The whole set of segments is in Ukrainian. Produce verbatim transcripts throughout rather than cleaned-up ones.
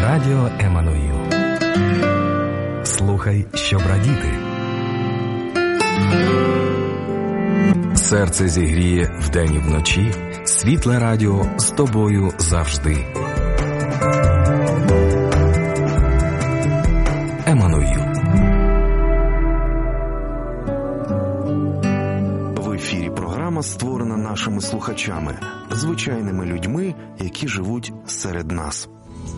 Радіо Еммануїл. Слухай, щоб радіти. Серце зігріє вдень і вночі. Світле радіо з тобою завжди. Еммануїл. В ефірі програма створена нашими слухачами, звичайними людьми, які живуть серед нас.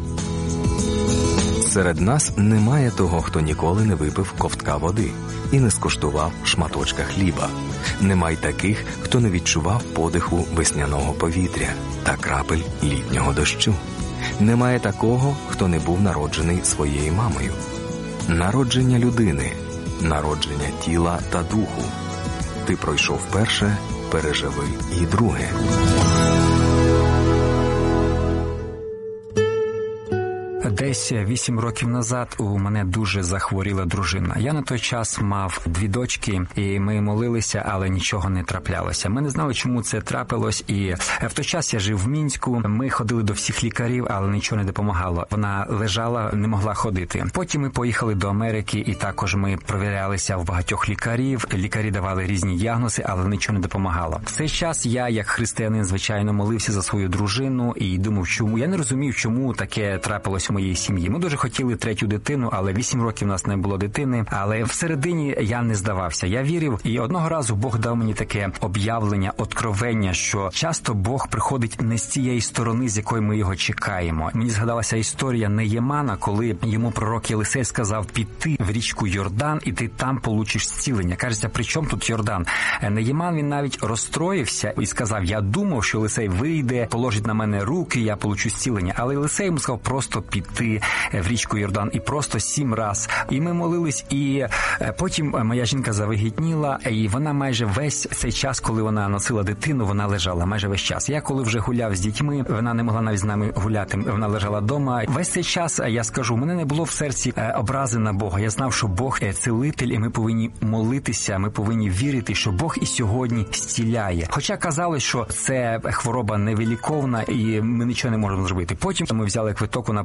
Серед нас немає того, хто ніколи не випив ковтка води і не скуштував шматочка хліба. Немає таких, хто не відчував подиху весняного повітря та крапель літнього дощу. Немає такого, хто не був народжений своєю мамою. Народження людини, народження тіла та духу. Ти пройшов перше, переживи і друге. Десь вісім років назад у мене дуже захворіла дружина. Я на той час мав дві дочки, і ми молилися, але нічого не траплялося. Ми не знали, чому це трапилось, і в той час я жив в Мінську. Ми ходили до всіх лікарів, але нічого не допомагало. Вона лежала, не могла ходити. Потім ми поїхали до Америки, і також ми провірялися в багатьох лікарів. Лікарі давали різні діагнози, але нічого не допомагало. В цей час я, як християнин, звичайно, молився за свою дружину і думав, чому. Я не розумів, чому таке трапилось у моїй сім'ї. Ми дуже хотіли третю дитину, але вісім років у нас не було дитини. Але всередині я не здавався. Я вірив, і одного разу Бог дав мені таке об'явлення, откровення, що часто Бог приходить не з цієї сторони, з якої ми його чекаємо. Мені згадалася історія Неємана, коли йому пророк Єлисей сказав піти в річку Йордан, і ти там получиш зцілення. Кажеться, при чому тут Йордан? Неєман, він навіть розстроївся і сказав, я думав, що Єлисей вийде, положить на мене руки, я получу зцілення. Але Єлисей йому сказав просто піти в річку Йордан, і просто сім раз. І ми молились, і потім моя жінка завагітніла, і вона майже весь цей час, коли вона носила дитину, вона лежала майже весь час. Я коли вже гуляв з дітьми, вона не могла навіть з нами гуляти, вона лежала вдома. Весь цей час, я скажу, у мене не було в серці образи на Бога. Я знав, що Бог – цілитель, і ми повинні молитися, ми повинні вірити, що Бог і сьогодні зціляє. Хоча казали, що це хвороба невиліковна, і ми нічого не можемо зробити. Потім ми взяли квиток, вона